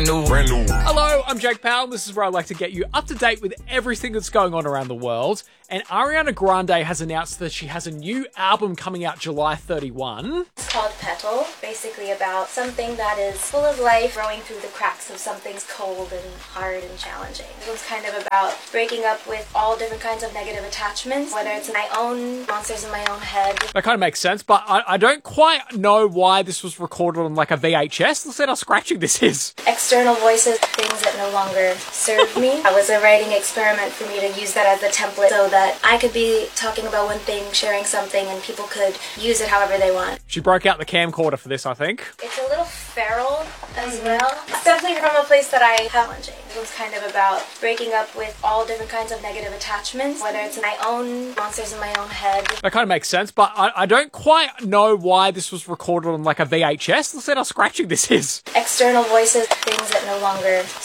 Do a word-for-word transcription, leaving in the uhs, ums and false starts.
new, brand new. Hello, I'm Jake Powell. This is where I like to get you up to date with everything that's going on around the world. And Ariana Grande has announced that she has a new album coming out July thirty-first. It's called Petal, basically about something that is full of life growing through the cracks of something's cold and hard and challenging. It was kind of about breaking up with all different kinds of negative attachments, whether it's my own monsters in my own head. That kind of makes sense, but I, I don't quite know why this was recorded on like a V H S. Let's see how scratching this is. External voices, things that no longer serve me. It was a writing experiment for me to use that as a template so that I could be talking about one thing, sharing something, and people could use it however they want. She broke out the camcorder for this, I think. It's a little feral as well. It's definitely from a place that I have challenging. It was kind of about breaking up with all different kinds of negative attachments, whether it's my own monsters in my own head. That kind of makes sense, but I, I don't quite know why this was recorded on like a V H S. Let's see how scratching this is. External voices, things that no longer